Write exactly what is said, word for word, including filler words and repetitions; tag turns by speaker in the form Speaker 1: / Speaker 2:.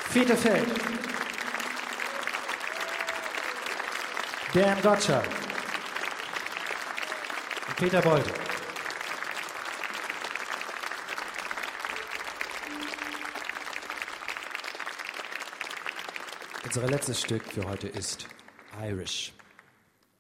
Speaker 1: Fiete Feld. Dan Gotcha. Und Peter Bolte. Unser letztes Stück für heute ist Irish.